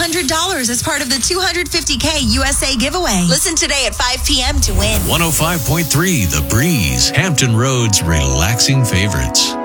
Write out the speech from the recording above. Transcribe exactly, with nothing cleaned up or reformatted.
hundred dollars as part of the two hundred fifty K U S A giveaway. Listen today at five p.m. to win. one oh five point three The Breeze, Hampton Road's relaxing favorites.